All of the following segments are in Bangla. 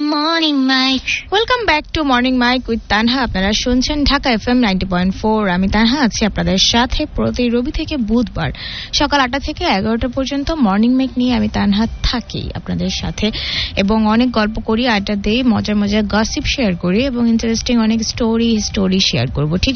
Morning Mike. Welcome back to morning mic with Tanha. আপনারা শুনছেন ঢাকা এফএম 90.4। আমি তানহা আছি আপনাদের সাথে প্রতি রবি থেকে বুধবার সকাল 8টা থেকে 11টা পর্যন্ত মর্নিং মাইক নিয়ে আমি তানহা থাকি আপনাদের সাথে, এবং অনেক গল্প করি, আড্ডা দিই, মজার মজার গসিপ শেয়ার করি এবং ইন্টারেস্টিং অনেক স্টোরি শেয়ার করব। ঠিক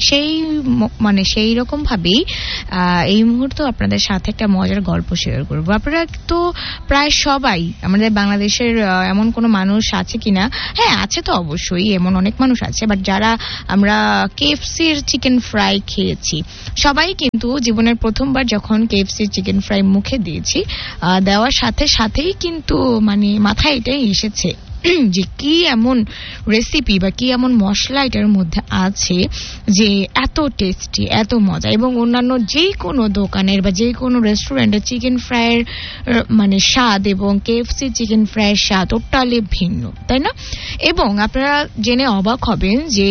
সেই রকম ভাবেই এই মুহূর্তে আপনাদের সাথে একটা মজার গল্প শেয়ার করব। আপনারা তো প্রায় সবাই আমাদের বাংলাদেশের এমন কোনো মানুষ আছে কিনা, হ্যাঁ আছে তো অবশ্যই, এমন অনেক মানুষ আছে, বাট যারা আমরা কেএফসির চিকেন ফ্রাই খেয়েছি, সবাই কিন্তু জীবনের প্রথমবার যখন কেএফসির চিকেন ফ্রাই মুখে দিয়েছি, দেওয়ার সাথে সাথেই কিন্তু মানে মাথায় এটাই এসেছে যে কি এমন রেসিপি বা কি এমন মশলা এটার মধ্যে আছে যে এত টেস্টি, এত মজা, এবং অন্যান্য যে কোনো দোকানের বা যে কোনো রেস্টুরেন্টের চিকেন ফ্রাইয়ের মানে স্বাদ এবং কেএফসি চিকেন ফ্রাইয়ের স্বাদ টোটালি ভিন্ন, তাই না? এবং আপনারা জেনে অবাক হবেন যে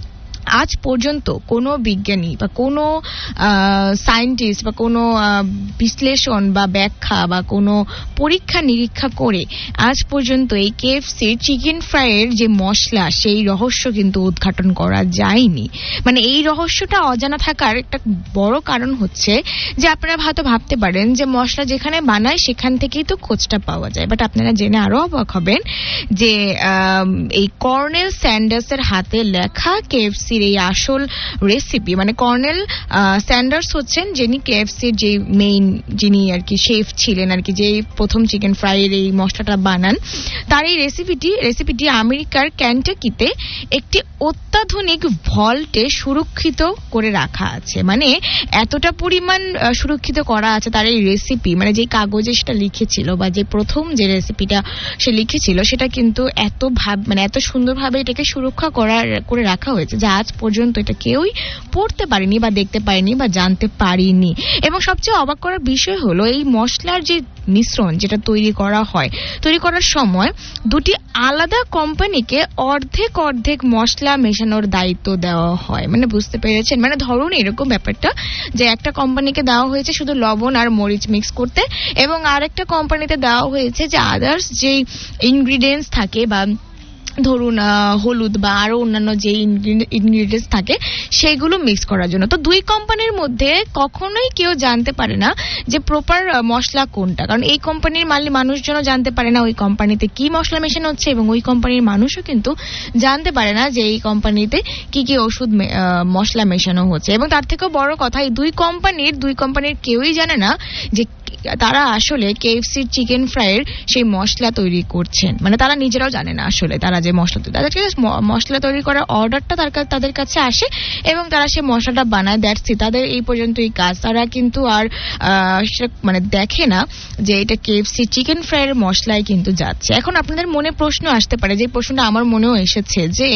আজ পর্যন্ত কোনো বিজ্ঞানী বা কোনো সায়েন্টিস্ট বা কোনো বিশ্লেষণ বা ব্যাখ্যা বা কোনো পরীক্ষা নিরীক্ষা করে আজ পর্যন্ত এই কেএফসির চিকেন ফ্রাইয়ের যে মশলা সেই রহস্য কিন্তু উদ্ঘাটন করা যায়নি। মানে এই রহস্যটা অজানা থাকার একটা বড় কারণ হচ্ছে যে আপনারা হয়তো ভাবতে পারেন যে মশলা যেখানে বানায় সেখান থেকেই তো খোঁজটা পাওয়া যায়, বাট আপনারা জেনে আরো অবাক হবেন যে এই কর্নেল স্যান্ডার্সের হাতে লেখা কেএফসি এই আসল রেসিপি, মানে কর্নেল স্যান্ডার্স হচ্ছেন যিনি কেএফসির যে মেইন, যিনি আর কি শেফ ছিলেন আর কি, যে প্রথম চিকেন ফ্রাইয়ের এই মশলাটা বানান, তার এই রেসিপিটি আমেরিকার ক্যান্টাকিতে একটি অত্যাধুনিক ভল্টে সুরক্ষিত করে রাখা আছে। মানে এতটা পরিমাণ সুরক্ষিত করা আছে তার এই রেসিপি, মানে যে কাগজে সেটা লিখেছিল বা যে প্রথম যে রেসিপিটা সে লিখেছিল সেটা কিন্তু এত সুন্দরভাবে এটাকে সুরক্ষা করে রাখা হয়েছে যে আজ পর্যন্ত এটা কেউই পড়তে পারেনি বা দেখতে পারেনি বা জানতে পারিনি। এবং সবচেয়ে অবাক করার বিষয় হলো এই মশলার যে মিশ্রণ যেটা তৈরি করার সময় দুটি আলাদা কোম্পানিকে অর্ধেক মশলা মেশানোর দায়িত্ব দেওয়া হয়। মানে বুঝতে পেরেছেন? মানে ধরুন এরকম ব্যাপারটা যে একটা কোম্পানিকে দেওয়া হয়েছে শুধু লবণ আর মরিচ মিক্স করতে, এবং আরেকটা কোম্পানিতে দেওয়া হয়েছে যে আদার্স যে ইনগ্রিডিয়েন্টস থাকে বা ধরুন হলুদ বা আরো অন্যান্য যে ইনগ্রিডিয়েন্টস থাকে সেগুলো মিক্স করার জন্য। তো দুই কোম্পানির মধ্যে কখনোই কেউ জানতে পারে না যে প্রপার মশলা কোনটা, কারণ এই কোম্পানির মানুষজনও জানতে পারে না ওই কোম্পানিতে কি মশলা মেশানো হচ্ছে, এবং ওই কোম্পানির মানুষও কিন্তু জানতে পারে না যে এই কোম্পানিতে কি কি ওষুধ মশলা মেশানো হচ্ছে। এবং তার থেকেও বড় কথা, এই দুই কোম্পানির কেউই জানে না যে তারা আসলে কেএফসির চিকেন ফ্রাইয়ের সেই মশলা তৈরি করছেন। মানে তারা নিজেরাও জানে না আসলে তারা যে মশলা তৈরি করার অর্ডারটা তাদের কাছে আসে এবং তারা সেই মশলাটা বানায়, দ্যাটস ইট, তাদের এই পর্যন্তই কাজ। তারা কিন্তু আর মানে দেখে না যে এটা কেএফসি চিকেন ফ্রাইয়ের মশলায় কিন্তু যাচ্ছে। এখন আপনাদের মনে প্রশ্ন আসতে পারে, যে প্রশ্নটা আমার মনেও এসেছে, যে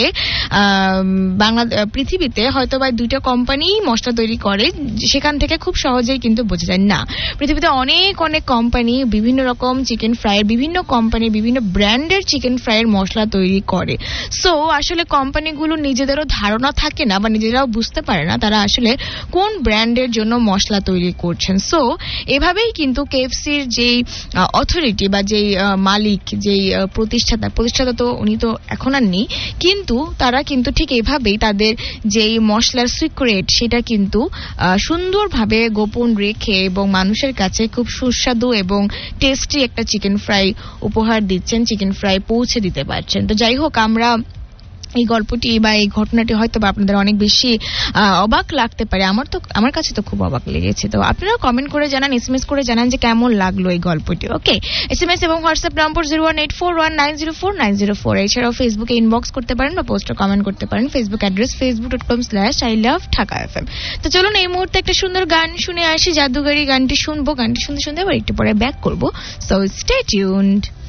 পৃথিবীতে হয়তো বা দুইটা কোম্পানি মশলা তৈরি করে, সেখান থেকে খুব সহজেই কিন্তু বোঝা যায় না। পৃথিবীতে অনেক কোম্পানি বিভিন্ন রকম চিকেন ফ্রাইয়ের, বিভিন্ন কোম্পানি বিভিন্ন ব্র্যান্ডের চিকেন ফ্রাইয়ের মশলা তৈরি করে। সো আসলে কোম্পানিগুলো নিজেদেরও ধারণা থাকে না বা নিজেরাও বুঝতে পারে না তারা আসলে কোন ব্র্যান্ডের জন্য মশলা তৈরি করছেন। সো এভাবেই কিন্তু কেএফসির যেই অথরিটি বা যেই মালিক, যেই প্রতিষ্ঠাতা তো উনি তো এখন আর নেই, কিন্তু তারা কিন্তু ঠিক এভাবেই তাদের যেই মশলার সিক্রেট সেটা কিন্তু সুন্দরভাবে গোপন রেখে এবং মানুষের কাছে খুব সুস্বাদু এবং টেস্টি একটা চিকেন ফ্রাই উপহার দিচ্ছেন, চিকেন ফ্রাই পৌঁছে দিতে পারছেন। তো যাই হোক, আমরা এই গল্পটি বা এই ঘটনাটি হয়তো বা আপনাদের অনেক বেশি অবাক লাগতে পারে, আমার কাছে তো খুব অবাক লেগেছে। তো আপনারা কমেন্ট করে জানান, এসএমএস করে জানান যে কেমন লাগলো এই গল্পটি। ওকে, এসএমএস এবং হোয়াটসঅ্যাপ নম্বর 01841904904। এছাড়াও ফেসবুকে ইনবক্স করতে পারেন বা পোস্টে কমেন্ট করতে পারেন। Facebook address facebook.com/iloveDhaka FM। তো চলুন এই মুহূর্তে একটা সুন্দর গান শুনে আসি, জাদুগারি গানটি শুনবো। গানটি শুনতে শুনতে আবার একটু পরে ব্যাক করবো। So stay tuned.